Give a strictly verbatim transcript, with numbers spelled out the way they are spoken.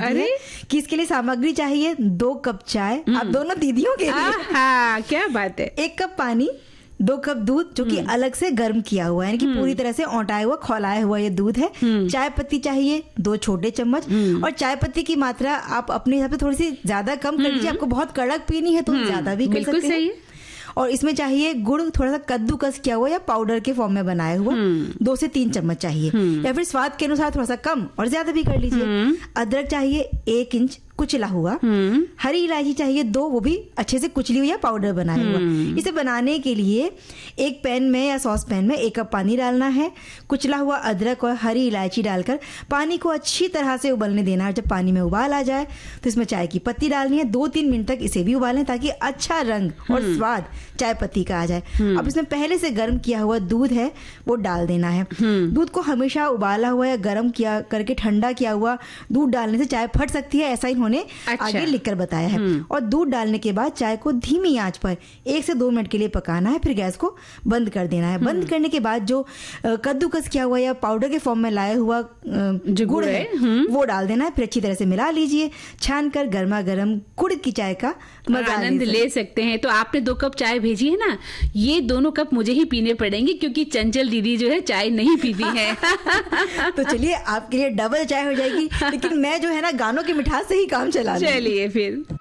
है कि इसके लिए सामग्री चाहिए दो कप चाय, आप दोनों दीदियों के लिए। हाँ, क्या बात है। एक कप पानी, दो कप दूध जो कि अलग से गर्म किया हुआ है, यानी कि पूरी तरह से औंटाया हुआ खौलाया हुआ ये दूध है। चाय पत्ती चाहिए दो छोटे चम्मच, और चाय पत्ती की मात्रा आप अपने हिसाब से थोड़ी सी ज्यादा कम कर लीजिए। आपको बहुत कड़क पीनी है तो ज्यादा भी कर सकते हैं। और इसमें चाहिए गुड़ थोड़ा सा कद्दूकस किया हुआ या पाउडर के फॉर्म में बनाया हुआ, दो से तीन चम्मच चाहिए, या फिर स्वाद के अनुसार थोड़ा सा कम और ज्यादा भी कर लीजिए। अदरक चाहिए एक इंच कुचला हुआ। हरी इलायची चाहिए दो, वो भी अच्छे से कुचली हुई या पाउडर बनाया हुआ। इसे बनाने के लिए एक पैन में या सॉस पैन में एक कप पानी डालना है, कुचला हुआ अदरक और हरी इलायची डालकर पानी को अच्छी तरह से उबलने देना है। जब पानी में उबाल आ जाए तो इसमें चाय की पत्ती डालनी है, दो तीन मिनट तक इसे भी उबालें ताकि अच्छा रंग और स्वाद चाय पत्ती का आ जाए। अब इसमें पहले से गर्म किया हुआ दूध है वो डाल देना है। दूध को हमेशा उबाला हुआ या गर्म किया करके ठंडा किया हुआ दूध डालने से चाय फट सकती है, ऐसा इन्होंने अच्छा। आगे लिखकर बताया है। और दूध डालने के बाद चाय को धीमी आंच पर एक से दो मिनट के लिए पकाना है, फिर गैस को बंद कर देना है। बंद करने के बाद जो कद्दूकस किया हुआ या पाउडर के फॉर्म में लाया हुआ गुड़ है वो डाल देना है, फिर अच्छी तरह से मिला लीजिए। छान कर गर्मा गर्म गुड़ की चाय का मजा आनंद ले सकते हैं। तो आपने दो कप चाय भेजी है ना, ये दोनों कप मुझे ही पीने पड़ेंगे क्योंकि चंचल दीदी जो है चाय नहीं पीती है। तो चलिए आपके लिए डबल चाय हो जाएगी, लेकिन मैं जो है ना गानों की मिठास से ही काम चला। चलिए फिर।